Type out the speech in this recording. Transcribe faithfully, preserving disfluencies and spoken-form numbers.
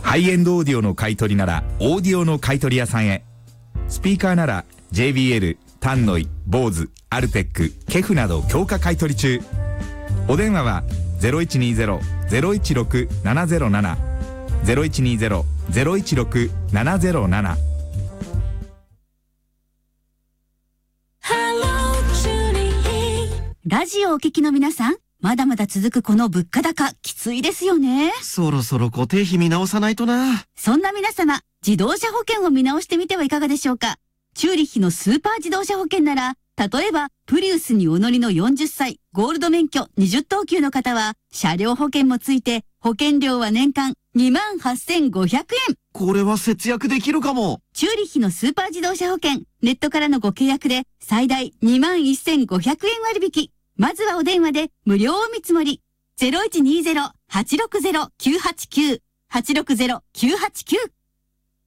ハイエンドオーディオの買い取りならオーディオの買い取り屋さんへ。スピーカーなら ジェイビーエル、タンノイ、ボーズ、アルテック、ケフなど強化買い取り中。お電話は ゼロいちにゼロ ゼロいちろく ななゼロなな ゼロいちにゼロ ゼロいちろく ななゼロなな。 ラジオをお聞きの皆さん、まだまだ続くこの物価高、きついですよね。 そろそろ固定費見直さないとな。 そんな皆様、自動車保険を見直してみてはいかがでしょうか。チューリッヒのスーパー自動車保険なら、例えば、プリウスにお乗りのよんじゅっさい、ゴールド免許にじゅっ等級の方は、車両保険もついて、保険料は年間にまんはっせんごひゃくえん。 これは節約できるかも。 チューリッヒのスーパー自動車保険、ネットからのご契約で、最大にまんせんごひゃくえん割引。まずはお電話で無料お見積もり。ゼロいちにゼロ はちろくゼロ きゅうはちきゅう はちろくゼロ きゅうはちきゅう